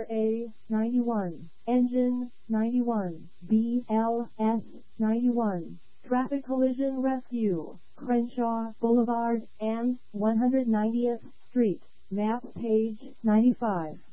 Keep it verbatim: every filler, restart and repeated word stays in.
A ninety-one, Engine ninety-one, B L S ninety-one, Traffic Collision Rescue, Crenshaw Boulevard and one hundred ninetieth Street, map page ninety-five.